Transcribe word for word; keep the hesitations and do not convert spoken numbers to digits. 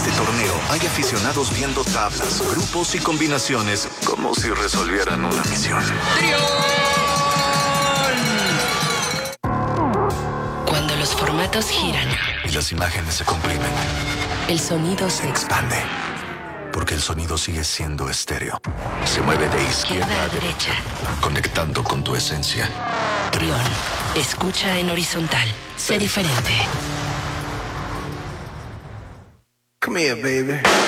este torneo hay aficionados viendo tablas, grupos y combinaciones como si resolvieran una misión. Cuando los formatos giran y las imágenes se comprimen, el sonido se expande. Porque el sonido sigue siendo estéreo. Se mueve de izquierda a derecha, conectando con tu esencia. Trión. Escucha en horizontal. Sé diferente. Come here, baby.